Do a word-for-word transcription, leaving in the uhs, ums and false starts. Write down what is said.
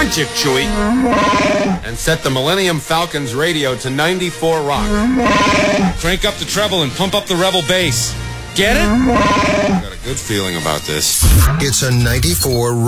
Punch it, Chewie. And set the Millennium Falcon's radio to ninety-four rock. Crank up the treble and pump up the Rebel bass. Get it? Got a good feeling about this. It's a ninety-four